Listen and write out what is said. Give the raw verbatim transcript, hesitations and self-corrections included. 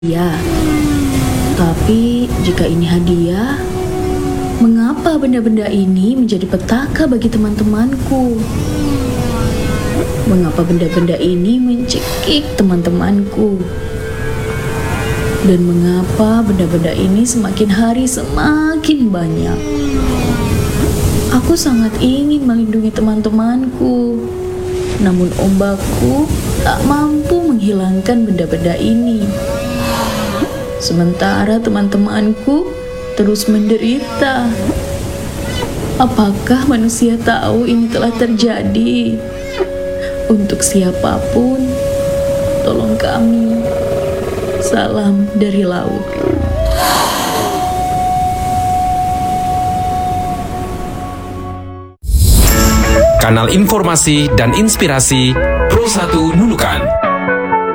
Ya, tapi jika ini hadiah, mengapa benda-benda ini menjadi petaka bagi teman-temanku? Mengapa benda-benda ini mencekik teman-temanku? Dan mengapa benda-benda ini semakin hari semakin banyak? Aku sangat ingin melindungi teman-temanku, namun ombakku tak mampu menghilangkan benda-benda ini. Sementara teman-temanku terus menderita. Apakah manusia tahu ini telah terjadi? Untuk siapapun, tolong kami. Salam dari laut. Kanal informasi dan inspirasi Pro satu Nunukan.